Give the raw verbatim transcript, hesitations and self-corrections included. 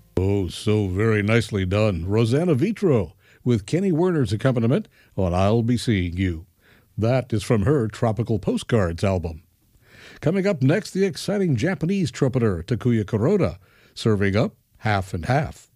Oh, so very nicely done. Rosanna Vitro with Kenny Werner's accompaniment on I'll Be Seeing You. That is from her Tropical Postcards album. Coming up next, the exciting Japanese trumpeter Takuya Kuroda, serving up Half and Half.